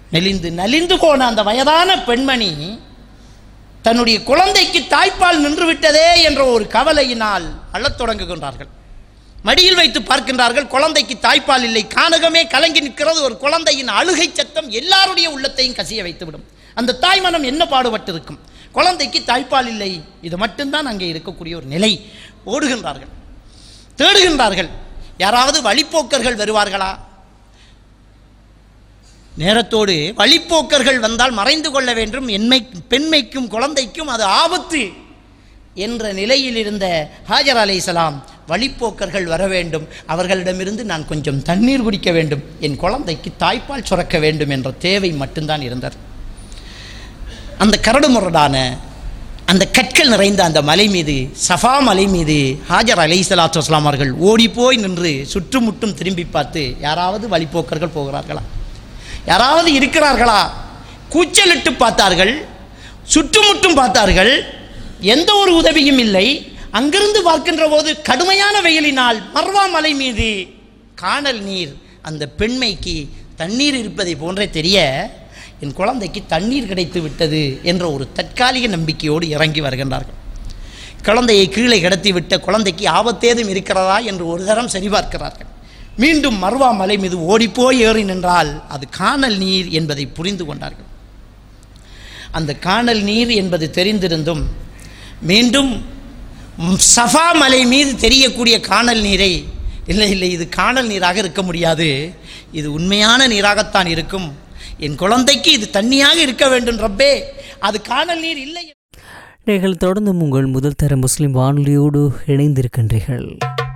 மெலிந்து நலிந்து போன அந்த வயதான பெண்மணி தன்னுடைய குழந்தைக்கு தாய்ப்பால் நின்றுவிட்டதே என்ற ஒரு கவலையினால் அழத் தொடங்குகின்றார்கள். மடியில் வைத்து பார்க்கின்றார்கள், குழந்தைக்கு தாய்ப்பால் இல்லை. கானகமே கலங்கி நிற்கிறது. ஒரு குழந்தையின் அழுகை சத்தம் எல்லாருடைய உள்ளத்தையும் கசிய வைத்துவிடும். அந்த தாய் மனம் என்ன பாடுபட்டிருக்கும்? குழந்தைக்கு தாய்ப்பால் இல்லை. இது மட்டும்தான் அங்கே இருக்கக்கூடிய ஒரு நிலை. ஓடுகின்றார்கள், தேடுகின்றார்கள். யாராவது வழிப்போக்கர்கள் வருவார்களா? நேரத்தோடு வழிப்போக்கர்கள் வந்தால் மறைந்து கொள்ள வேண்டும். பெண்மைக்கும் குழந்தைக்கும் அது ஆபத்து என்ற நிலையில் இருந்த ஹாஜர் அலைஹிஸ்ஸலாம், வழிப்போக்கர்கள் வர வேண்டும், அவர்களிடமிருந்து நான் கொஞ்சம் தண்ணீர் குடிக்க வேண்டும், என் குழந்தைக்கு தாய்ப்பால் சுரக்க வேண்டும் என்ற தேவை மட்டும்தான் இருந்தது. அந்த கரடு முரடான அந்த கற்கள் நிறைந்த அந்த மலை மீது, சஃபா மலை மீது ஹாஜர் அலைஹிஸ்ஸலாத்து வஸ்ஸலாம் அவர்கள் ஓடிப்போய் நின்று சுற்றுமுட்டும் திரும்பி பார்த்து, யாராவது வழிப்போக்கர்கள் போகிறார்களா, யாராவது இருக்கிறார்களா? கூச்சலிட்டு பார்த்தார்கள், சுற்றுமுட்டும் பார்த்தார்கள், எந்த ஒரு உதவியும் இல்லை. அங்கிருந்து பார்க்கின்ற போது கடுமையான வெயிலினால் மர்வா மலை மீது காணல் நீர். அந்த பெண்மைக்கு தண்ணீர் இருப்பதை போன்றே தெரிய, என் குழந்தைக்கு தண்ணீர் கிடைத்து விட்டது என்ற ஒரு தற்காலிக நம்பிக்கையோடு இறங்கி வருகின்றார்கள். குழந்தையை கீழே கடத்தி விட்ட குழந்தைக்கு ஆபத்தேதும் இருக்கிறதா என்று ஒரு தரம் சரிபார்க்கிறார்கள். மீண்டும் மர்வா மலை மீது ஓடிப்போய் ஏறி நின்றால் அது காணல் நீர் என்பதை புரிந்து கொண்டார்கள். அந்த காணல் நீர் என்பது தெரிந்திருந்தும் மீண்டும் சஃபா மலை மீது தெரியக்கூடிய காணல் நீரை, இல்லை இல்லை, இது காணல் நீராக இருக்க முடியாது, இது உண்மையான நீராகத்தான் இருக்கும், என் குழந்தைக்கு இது தண்ணியாக இருக்க வேண்டும் ரப்பே, அது காணல் நீர் இல்லை. நீங்கள் தொடர்ந்து உங்கள் முதல் தர முஸ்லிம் வானொலியோடு இணைந்திருக்கின்றீர்கள்.